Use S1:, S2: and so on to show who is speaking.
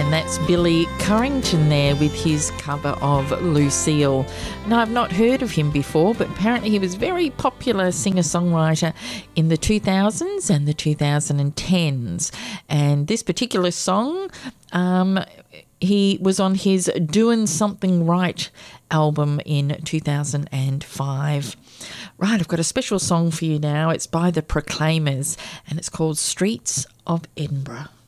S1: And that's Billy Currington there with his cover of Lucille. Now, I've not heard of him before, but apparently he was a very popular singer-songwriter in the 2000s and the 2010s. And this particular song, he was on his Doing Something Right album in 2005. Right, I've got a special song for you now. It's by the Proclaimers and it's called Streets of Edinburgh.